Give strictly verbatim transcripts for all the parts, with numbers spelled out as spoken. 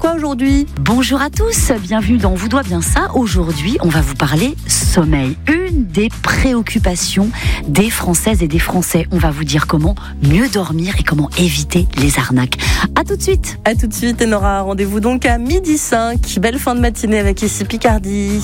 quoi aujourd'hui ? Bonjour à tous, bienvenue dans Vous doit bien ça. Aujourd'hui, on va vous parler sommeil, une des préoccupations des Françaises et des Français. On va vous dire comment mieux dormir et comment éviter les arnaques. À tout de suite. À tout de suite, Enora. Rendez-vous donc à midi cinq. Belle fin de matinée avec Ici Picardie.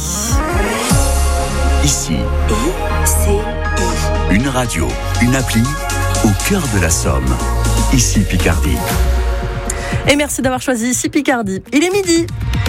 Ici, I C I. une radio, une appli au cœur de la Somme. Ici Picardie. Et merci d'avoir choisi Ici Picardie. Il est midi.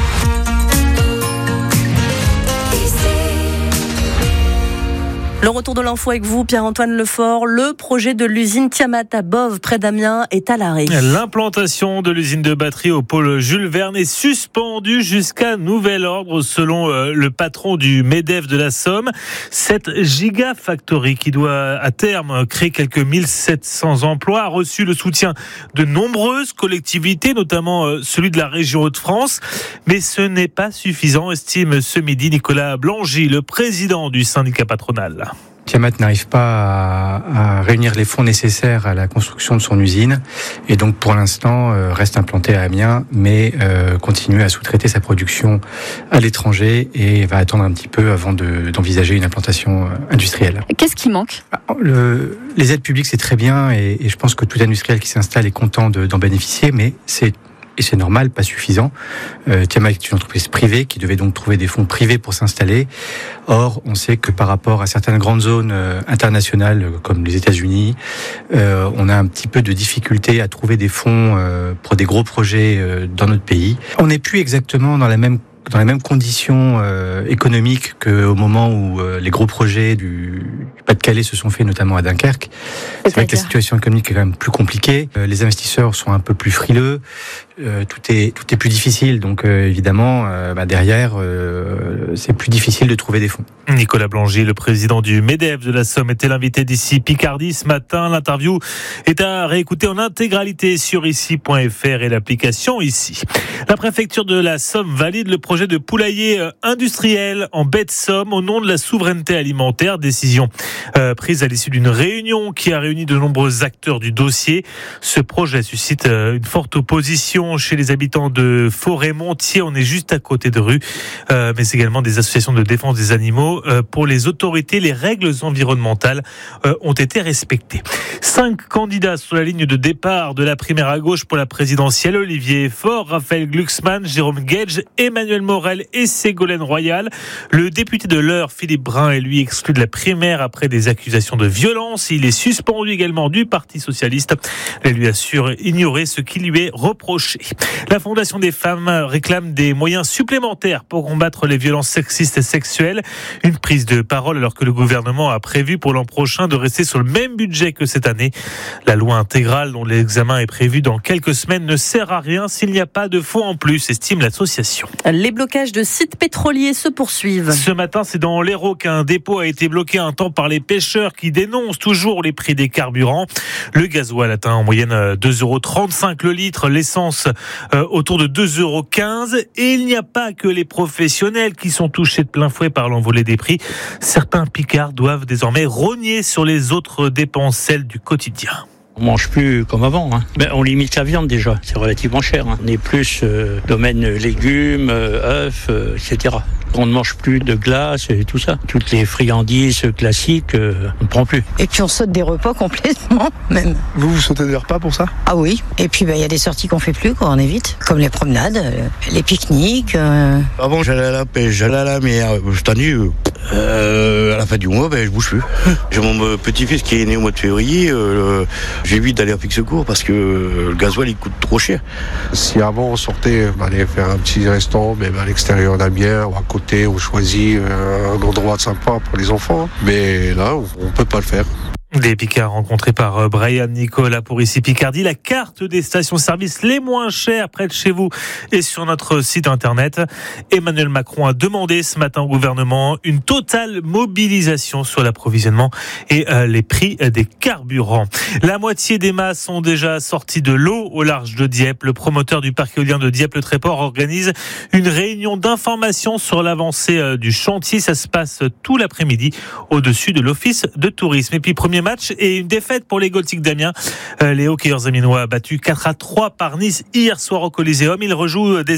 Le retour de l'info avec vous, Pierre-Antoine Lefort. Le projet de l'usine Tiamat à Boves, près d'Amiens, est à l'arrêt. L'implantation de l'usine de batterie au pôle Jules Verne est suspendue jusqu'à nouvel ordre, selon le patron du MEDEF de la Somme. Cette gigafactory, qui doit à terme créer quelques mille sept cents emplois, a reçu le soutien de nombreuses collectivités, notamment celui de la région Hauts-de-France. Mais ce n'est pas suffisant, estime ce midi Nicolas Blangy, le président du syndicat patronal. Tiamat n'arrive pas à, à réunir les fonds nécessaires à la construction de son usine et donc pour l'instant euh, reste implanté à Amiens, mais euh, continue à sous-traiter sa production à l'étranger et va attendre un petit peu avant de, d'envisager une implantation euh, industrielle. Qu'est-ce qui manque ? Le, les aides publiques, c'est très bien et, et je pense que tout industriel qui s'installe est content de, d'en bénéficier, mais c'est et c'est normal, pas suffisant. Euh, Tiamat est une entreprise privée qui devait donc trouver des fonds privés pour s'installer. Or, on sait que par rapport à certaines grandes zones euh, internationales comme les États-Unis, euh, on a un petit peu de difficulté à trouver des fonds euh, pour des gros projets euh, dans notre pays. On n'est plus exactement dans la même dans les mêmes conditions euh, économiques qu'au moment où euh, les gros projets du, du Pas-de-Calais se sont faits, notamment à Dunkerque. C'est vrai que la situation économique est quand même plus compliquée. Euh, les investisseurs sont un peu plus frileux. Euh, tout est tout est plus difficile. Donc euh, évidemment, euh, bah, derrière, euh, c'est plus difficile de trouver des fonds. Nicolas Blangy, le président du MEDEF de la Somme, était l'invité d'Ici Picardie ce matin. L'interview est à réécouter en intégralité sur ici point f r et l'application Ici. La préfecture de la Somme valide le projet de poulailler industriel en baie de Somme au nom de la souveraineté alimentaire. Décision euh, prise à l'issue d'une réunion qui a réuni de nombreux acteurs du dossier. Ce projet suscite euh, une forte opposition chez les habitants de Forêt-Montier. On est juste à côté de Rue, euh, mais également des associations de défense des animaux. Euh, pour les autorités, les règles environnementales euh, ont été respectées. Cinq candidats sur la ligne de départ de la primaire à gauche pour la présidentielle. Olivier Faure, Raphaël Glucksmann, Jérôme Gage, Emmanuel Morel et Ségolène Royal. Le député de l'Eure, Philippe Brun, est lui exclu de la primaire après des accusations de violence. Il est suspendu également du Parti socialiste. Elle lui assure ignorer ce qui lui est reproché. La Fondation des femmes réclame des moyens supplémentaires pour combattre les violences sexistes et sexuelles. Une prise de parole alors que le gouvernement a prévu pour l'an prochain de rester sur le même budget que cette année. La loi intégrale dont l'examen est prévu dans quelques semaines ne sert à rien s'il n'y a pas de fonds en plus, estime l'association. Les blocages de sites pétroliers se poursuivent. Ce matin, c'est dans l'Hérault qu'un dépôt a été bloqué un temps par les pêcheurs qui dénoncent toujours les prix des carburants. Le gasoil atteint en moyenne deux euros trente-cinq le litre, l'essence euh, autour de deux euros quinze. Et il n'y a pas que les professionnels qui sont touchés de plein fouet par l'envolée des prix. Certains picards doivent désormais rogner sur les autres dépenses, celles du quotidien. On mange plus comme avant. Hein. Ben, on limite la viande déjà, c'est relativement cher. Hein. On est plus euh, domaine légumes, euh, œufs, euh, et cetera. On ne mange plus de glace et tout ça. Toutes les friandises classiques, euh, on ne prend plus. Et puis on saute des repas complètement, même. Vous, vous sautez des repas pour ça ? Ah oui. Et puis il bah, y a des sorties qu'on fait plus, quoi, on évite. Comme les promenades, euh, les pique-niques. Euh... Avant j'allais à la pêche, j'allais à la mer. Cette année, euh, à la fin du mois, ben, je bouge plus. J'ai mon petit-fils qui est né au mois de février. Euh, j'évite d'aller à Pixecourt parce que le gasoil il coûte trop cher. Si avant on sortait, on allait faire un petit restaurant, même à l'extérieur d'Amiens ou à côté, on choisit un endroit sympa pour les enfants. Mais là, on ne peut pas le faire. Des Picards rencontrés par Brian Nicolas pour Ici Picardie. La carte des stations-service les moins chères près de chez vous et sur notre site internet. Emmanuel Macron a demandé ce matin au gouvernement une totale mobilisation sur l'approvisionnement et euh, les prix des carburants. La moitié des mâts sont déjà sortis de l'eau au large de Dieppe. Le promoteur du parc éolien de Dieppe-le-Tréport organise une réunion d'information sur l'avancée euh, du chantier. Ça se passe tout l'après-midi au-dessus de l'office de tourisme. Et puis premier match et une défaite pour les Gothiques d'Amiens. Euh, les hockeyeurs amiénois battus quatre à trois par Nice hier soir au Coliseum. Ils rejouent des